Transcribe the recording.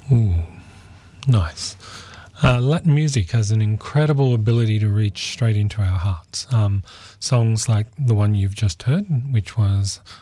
Ooh, nice. Latin music has an incredible ability to reach straight into our hearts. Songs like the one you've just heard, which was